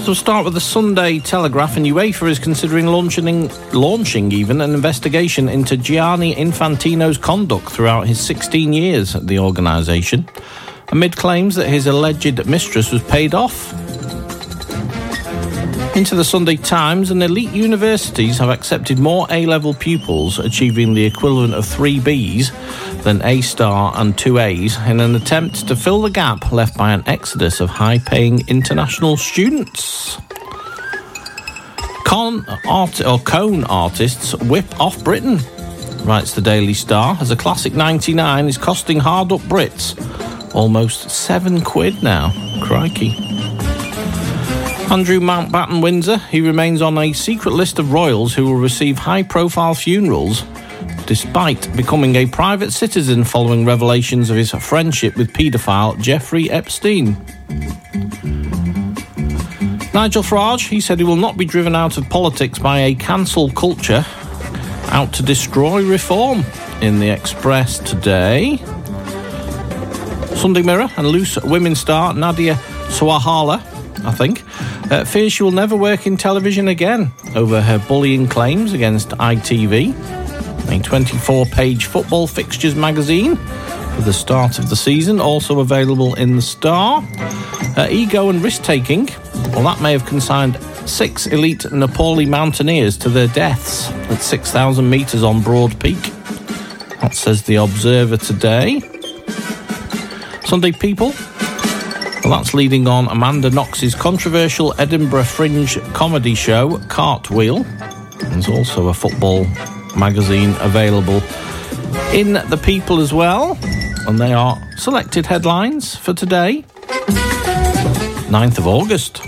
So we'll start with the Sunday Telegraph, and UEFA is considering launching even an investigation into Gianni Infantino's conduct throughout his 16 years at the organisation, amid claims that his alleged mistress was paid off. Into the Sunday Times, and elite universities have accepted more A-level pupils achieving the equivalent of 3 Bs than A-star and 2 As in an attempt to fill the gap left by an exodus of high-paying international students. Cone artists whip off Britain, writes the Daily Star, as a classic 99 is costing hard-up Brits almost £7 now. Crikey. Andrew Mountbatten Windsor, he remains on a secret list of royals who will receive high-profile funerals despite becoming a private citizen following revelations of his friendship with paedophile Jeffrey Epstein. Nigel Farage, he said he will not be driven out of politics by a cancel culture out to destroy reform, in the Express today. Sunday Mirror, and loose women's star Nadia Sawalha, I think, fears she will never work in television again over her bullying claims against ITV. A 24-page football fixtures magazine for the start of the season, also available in the Star. Ego and risk-taking, well, that may have consigned 6 elite Nepali mountaineers to their deaths at 6,000 metres on Broad Peak. That says the Observer today. Sunday People, well, that's leading on Amanda Knox's controversial Edinburgh Fringe comedy show, Cartwheel. There's also a football magazine available in the People as well. And they are selected headlines for today, 9th of August.